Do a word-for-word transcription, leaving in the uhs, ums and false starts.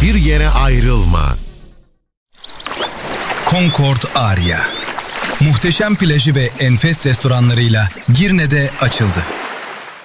bir yere ayrılma. Concord Aria. Muhteşem plajı ve enfes restoranlarıyla Girne'de açıldı.